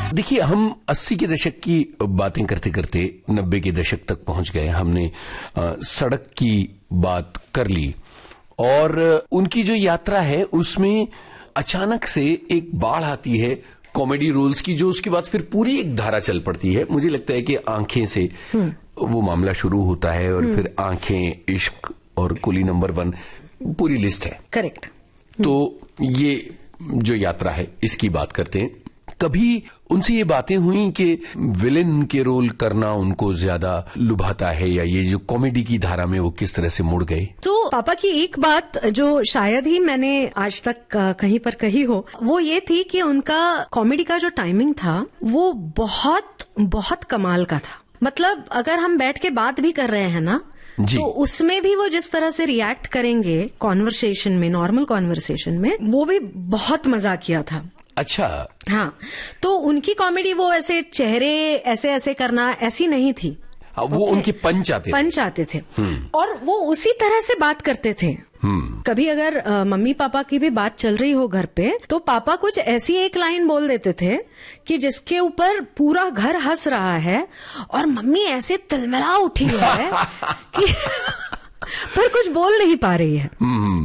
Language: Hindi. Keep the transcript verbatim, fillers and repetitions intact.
देखिए, हम अस्सी के दशक की बातें करते करते नब्बे के दशक तक पहुंच गए। हमने आ, सड़क की बात कर ली और उनकी जो यात्रा है उसमें अचानक से एक बाढ़ आती है कॉमेडी रोल्स की, जो उसके बाद फिर पूरी एक धारा चल पड़ती है। मुझे लगता है कि आंखें से वो मामला शुरू होता है और फिर आंखें, इश्क और कुली नंबर वन, पूरी लिस्ट है। करेक्ट। तो ये जो यात्रा है इसकी बात करते हैं। कभी उनसे ये बातें हुई कि विलेन के रोल करना उनको ज्यादा लुभाता है, या ये जो कॉमेडी की धारा में वो किस तरह से मुड़ गए? तो पापा की एक बात जो शायद ही मैंने आज तक कहीं पर कही हो, वो ये थी कि उनका कॉमेडी का जो टाइमिंग था वो बहुत बहुत कमाल का था। मतलब अगर हम बैठ के बात भी कर रहे हैं ना, तो उसमें भी वो जिस तरह से रिएक्ट करेंगे कॉन्वर्सेशन में, नॉर्मल कॉन्वर्सेशन में, वो भी बहुत मजाकिया था। अच्छा। हाँ, तो उनकी कॉमेडी वो ऐसे चेहरे ऐसे ऐसे करना ऐसी नहीं थी। हाँ, वो okay. उनके पंच आते पंच आते थे और वो उसी तरह से बात करते थे। कभी अगर आ, मम्मी पापा की भी बात चल रही हो घर पे, तो पापा कुछ ऐसी एक लाइन बोल देते थे कि जिसके ऊपर पूरा घर हंस रहा है और मम्मी ऐसे तिलमिला उठी है कि पर कुछ बोल नहीं पा रही है।